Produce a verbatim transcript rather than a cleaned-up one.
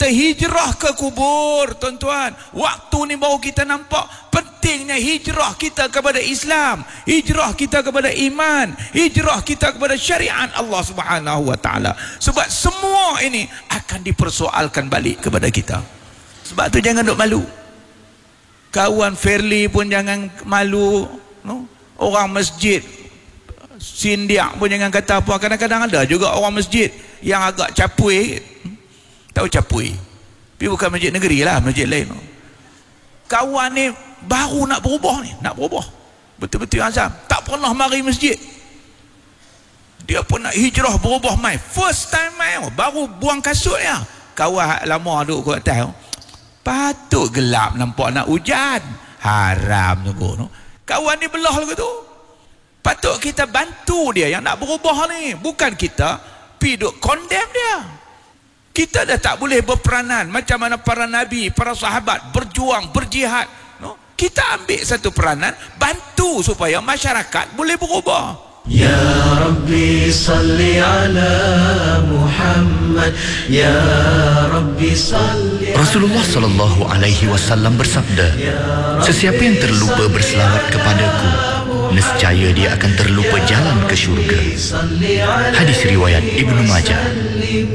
kita hijrah ke kubur, tuan-tuan. Waktu ni baru kita nampak pentingnya hijrah kita kepada Islam, hijrah kita kepada iman, hijrah kita kepada syariat Allah Subhanahu wa taala. Sebab semua ini akan dipersoalkan balik kepada kita. Sebab tu jangan duk malu. Kawan Fairly pun jangan malu, no? Orang masjid Sindiak pun jangan kata apa. Kadang-kadang ada juga orang masjid yang agak capui. Tahu capui? Tapi bukan masjid negeri lah, masjid lain. Kawan ni baru nak berubah ni, nak berubah. Betul-betul Azam. Tak pernah mari masjid. Dia pun nak hijrah berubah mai. First time mai, baru buang kasut dia. Kawan lama duduk kat atas. Patut gelap nampak nak hujan. Haram tu. Kawan ni belah lagu tu. Patut kita bantu dia yang nak berubah ni. Bukan kita pergi duk condemn dia. Kita dah tak boleh berperanan macam mana para nabi, para sahabat berjuang, berjihad, no? Kita ambil satu peranan, bantu supaya masyarakat boleh berubah. Ya Rabbi salli ala Muhammad, Ya Rabbi salli. Rasulullah sallallahu alaihi wasallam bersabda, sesiapa yang terlupa berselawat kepadaku, nescaya dia akan terlupa jalan ke syurga. Hadis riwayat Ibnu Majah.